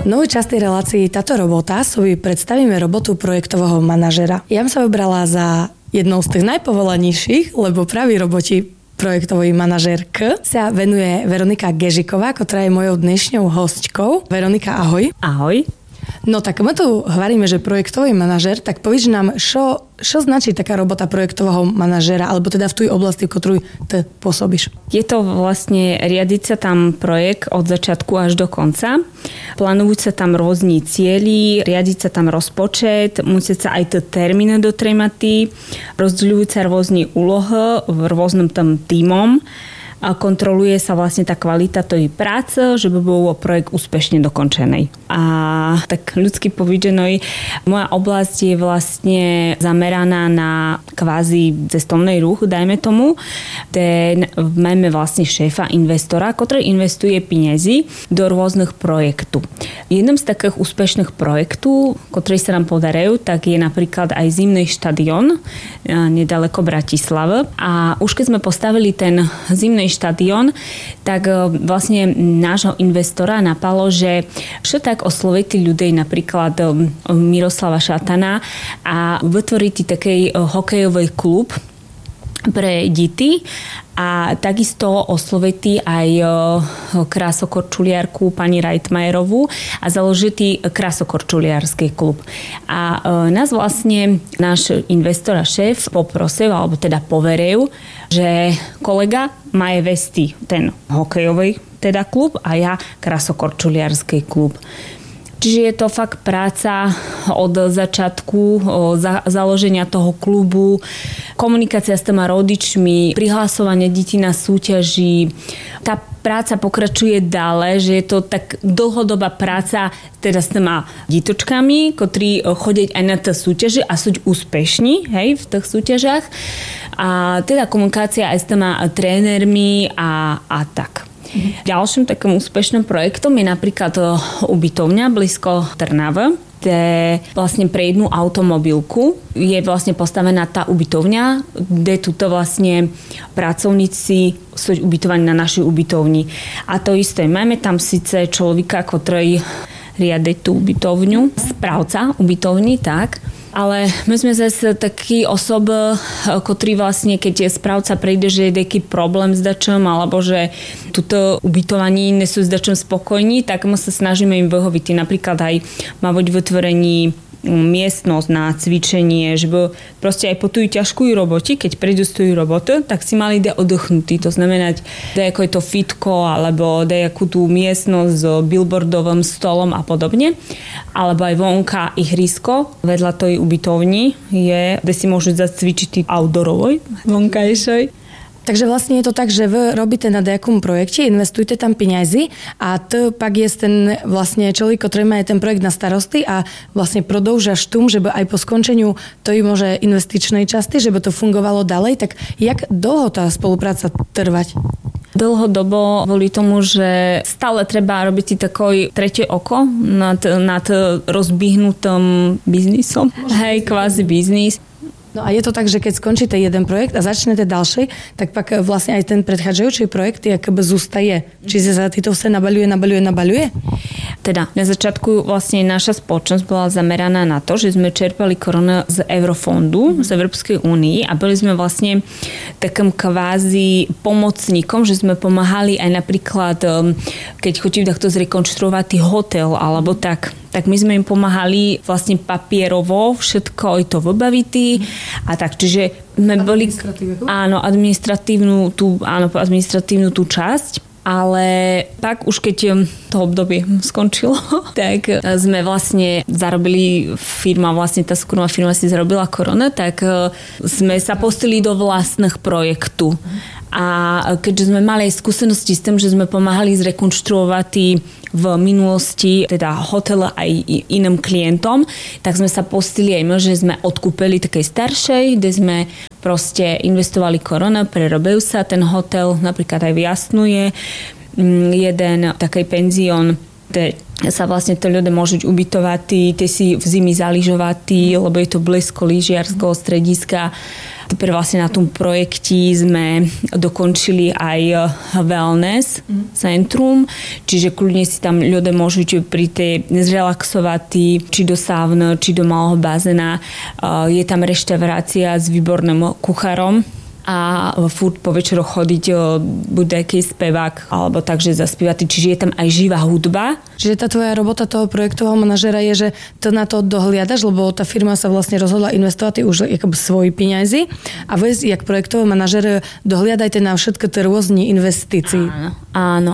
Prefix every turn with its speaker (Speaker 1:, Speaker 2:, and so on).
Speaker 1: V novej časti relácii Táto robota sobie predstavíme robotu projektového manažera. Ja som sa vybrala za jednou z tých najpovolanejších, lebo pravý roboti projektový manažér sa venuje Veronika Gežiková, ktorá je mojou dnešnou hostkou. Veronika, ahoj.
Speaker 2: Ahoj.
Speaker 1: No tak my tu hovoríme, že projektový manažér, tak povedz nám, čo značí taká robota projektového manažéra, alebo teda v tej oblasti, v ktorej ty pôsobíš?
Speaker 2: Je to vlastne riadiť sa tam projekt od začiatku až do konca. Plánujú sa tam rôzni cieli, riadiť sa tam rozpočet, musí sa aj tie termíny dotremati, rozdeľujú sa rôzne úlohy v rôznym tam tímom. A kontroluje sa vlastne tá kvalita tej práce, že by bol projekt úspešne dokončený. A tak ľudsky povedané, moja oblasť je vlastne zameraná na kvázi cestovný ruch, dajme tomu. Máme vlastne šéfa investora, ktorý investuje peniazy do rôznych projektov. Jedným z takých úspešných projektov, ktorý sa nám podarujú, tak je napríklad aj zimný štadión nedaleko Bratislavy. A už keď sme postavili ten zimný štadión, tak vlastne nášho investora napalo, že čo tak osloviť ľudí, napríklad Miroslava Šatana a vytvoriť taký hokejový klub pre deti a takisto osloviť aj krásokorčuliarku pani Reitmajerovú a založiť krásokorčuliarský klub. A nás vlastne náš investor a šéf poprosil, alebo teda poveril, že kolega má vesti ten hokejový teda klub a ja krásokorčuliarský klub. Čiže je to fakt práca od začiatku, založenia toho klubu, komunikácia s tými rodičmi, prihlasovanie detí na súťaži. Tá práca pokračuje ďalej, že je to tak dlhodobá práca teda s tými ditočkami, ktorí chodia aj na tie súťaže a sú úspešní, hej, v tých súťažiach. A teda komunikácia aj s tými trénermi a tak. Ďalším takým úspešným projektom je napríklad ubytovňa blízko Trnavy, kde vlastne pre jednu automobilku je vlastne postavená tá ubytovňa, kde tuto vlastne pracovníci sú ubytovaní na našej ubytovni. A to isté, máme tam síce človeka, ktorý riadi tú ubytovňu, správca ubytovni, tak, ale my sme zase taký osob, ktorý vlastne, keď je správca príde, že je taký problém s dačom, alebo že túto ubytovaní nie sú s dačom spokojní, tak my sa snažíme im vyhoviť. Napríklad aj mať vytvorení miestnosť na cvičenie, že by proste aj po tú ťažkú robote, keď prídu z tej roboty, tak si mali dať oddychnutý. To znamená, daj ako je to fitko, alebo daj akú tú miestnosť s billboardovým stolom a podobne. Alebo aj vonka ihrisko vedľa tej ubytovni je, kde si môžu zacvičiť outdoorovoj vonkajšej.
Speaker 1: Takže vlastne je to tak, že vy robíte na nejakom projekte, investujete tam peniazy a to pak je ten vlastne človek, ktorý má ten projekt na starosti a vlastne prodĺžaš tým, že by aj po skončeniu tej môže investičnej časti, že by to fungovalo ďalej, tak jak dlho tá spolupráca trvať?
Speaker 2: Dlhodobo kvôli tomu, že stále treba robiť takové tretie oko nad rozbihnutým biznisom. Hej, kvázi biznis.
Speaker 1: No a je to tak, že keď skončíte jeden projekt a začnete ďalší, tak pak vlastne aj ten predchádzajúci projekt akoby zostaje. Čiže sa to sa nabaľuje?
Speaker 2: Teda na začiatku vlastne naša spoločnosť bola zameraná na to, že sme čerpali korunu z Eurofondu, z Európskej únie a boli sme vlastne takým kvázi pomocníkom, že sme pomáhali aj napríklad, keď chodili takto zrekonštruovať hotel alebo tak my sme im pomáhali vlastne papierovo všetko aj to vybaviť a tak, čiže sme boli administratívnu tú časť, ale tak už keď to obdobie skončilo, tak sme vlastne zarobili tá súkromná firma si zarobila korunu, tak sme sa pustili do vlastných projektu. A keďže sme mali aj skúsenosti s tým, že sme pomáhali zrekonštruovať v minulosti teda hotel aj iným klientom, tak sme sa pustili aj my, že sme odkúpili takej staršej, kde sme proste investovali korunu, prerobil sa ten hotel, napríklad aj v Jasnu je jeden taký penzión kde sa vlastne to ľudia môžu ubytovať, tie si v zimi zaližovať, lebo je to blízko lyžiarskeho strediska. Teper vlastne na tom projekti sme dokončili aj wellness centrum, čiže kľudne si tam ľudia môžu prísť zrelaxovať, či do sauna, či do malého bazéna. Je tam reštaurácia s výborným kuchárom a furt po večeroch chodiť buď nejaký spevák alebo takže zaspívať, čiže je tam aj živá hudba.
Speaker 1: Čiže tá tvoja robota toho projektového manažera je, že to na to dohliadaš, lebo tá firma sa vlastne rozhodla investovať už akoby svoji peniazy a vy, jak projektový manažer, dohliadajte na všetko tie rôzne investície.
Speaker 2: Áno.